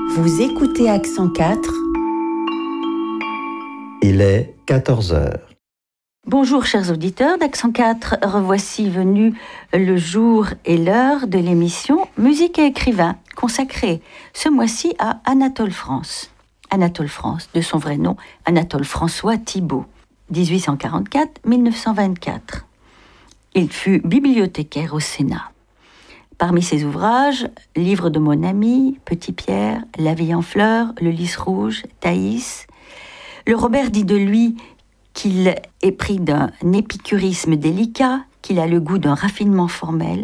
Vous écoutez Accent 4. Il est 14 heures. Bonjour chers auditeurs d'Accent 4, revoici venu le jour et l'heure de l'émission Musique et écrivain, consacrée ce mois-ci à Anatole France. Anatole France, de son vrai nom, Anatole François Thibault, 1844-1924. Il fut bibliothécaire au Sénat. Parmi ses ouvrages, Livre de mon ami, Petit Pierre, La vie en fleurs, Le lys rouge, Thaïs. Le Robert dit de lui qu'il est pris d'un épicurisme délicat, qu'il a le goût d'un raffinement formel.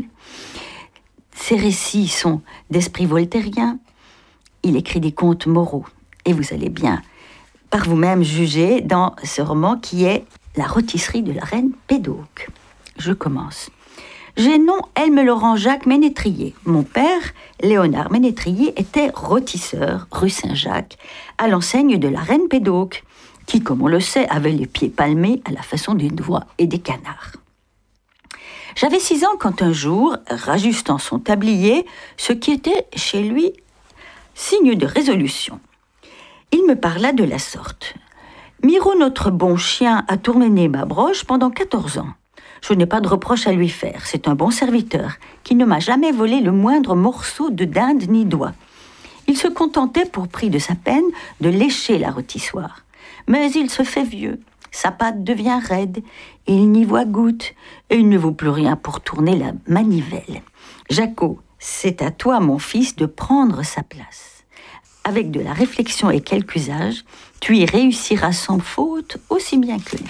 Ses récits sont d'esprit voltairien. Il écrit des contes moraux. Et vous allez bien par vous-même juger dans ce roman qui est La rôtisserie de la reine Pédoc. Je commence. J'ai nom Elme-Laurent Jacques Ménétrier. Mon père, Léonard Ménétrier, était rôtisseur rue Saint-Jacques, à l'enseigne de la reine Pédoc, qui, comme on le sait, avait les pieds palmés à la façon d'une oie et des canards. J'avais 6 ans quand un jour, rajustant son tablier, ce qui était chez lui signe de résolution, il me parla de la sorte. « Miro, notre bon chien, a tourmené ma broche pendant 14 ans. Je n'ai pas de reproche à lui faire. C'est un bon serviteur qui ne m'a jamais volé le moindre morceau de dinde ni d'oie. Il se contentait, pour prix de sa peine, de lécher la rôtissoire. Mais il se fait vieux, sa patte devient raide, et il n'y voit goutte, et il ne vaut plus rien pour tourner la manivelle. Jaco, c'est à toi, mon fils, de prendre sa place. Avec de la réflexion et quelque usage, tu y réussiras sans faute aussi bien que lui. »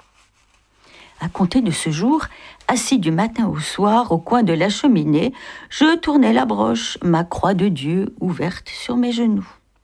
À compter de ce jour, assis du matin au soir au coin de la cheminée, je tournais la broche, ma croix de Dieu ouverte sur mes genoux.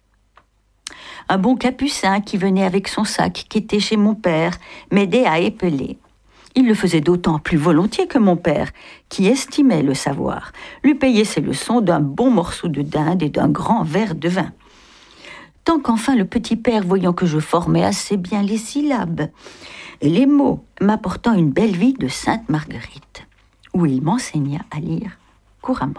Un bon capucin qui venait avec son sac, qui était chez mon père, m'aidait à épeler. Il le faisait d'autant plus volontiers que mon père, qui estimait le savoir, lui payait ses leçons d'un bon morceau de dinde et d'un grand verre de vin. Tant qu'enfin le petit père, voyant que je formais assez bien les syllabes et les mots, m'apportant une belle vie de Sainte Marguerite, où il m'enseigna à lire couramment.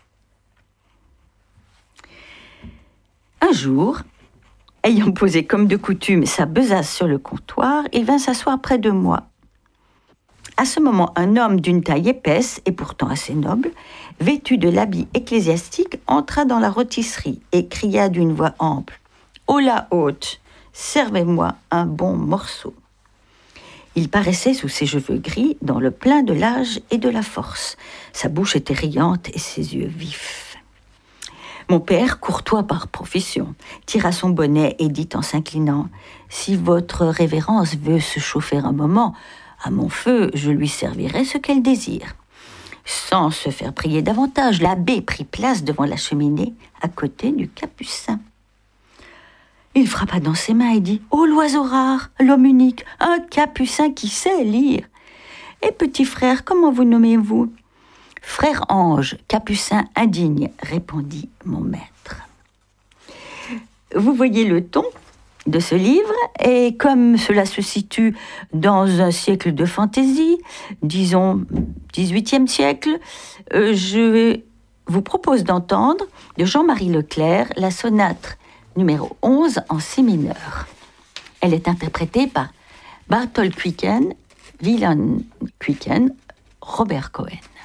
Un jour, ayant posé comme de coutume sa besace sur le comptoir, il vint s'asseoir près de moi. À ce moment, un homme d'une taille épaisse et pourtant assez noble, vêtu de l'habit ecclésiastique, entra dans la rôtisserie et cria d'une voix ample « Oh la hôte, servez-moi un bon morceau !» Il paraissait sous ses cheveux gris, dans le plein de l'âge et de la force. Sa bouche était riante et ses yeux vifs. Mon père, courtois par profession, tira son bonnet et dit en s'inclinant « Si votre révérence veut se chauffer un moment, à mon feu, je lui servirai ce qu'elle désire. » Sans se faire prier davantage, l'abbé prit place devant la cheminée, à côté du capucin. Il frappa dans ses mains et dit « Oh, l'oiseau rare, l'homme unique, un capucin qui sait lire. Et petit frère, comment vous nommez-vous » ? Frère Ange, capucin indigne, répondit mon maître. Vous voyez le ton de ce livre, et comme cela se situe dans un siècle de fantaisie, disons 18e siècle, je vous propose d'entendre de Jean-Marie Leclerc la sonate numéro 11 en si mineur. Elle est interprétée par Barthold Kuiken, Wilhelm Kuiken, Robert Cohen.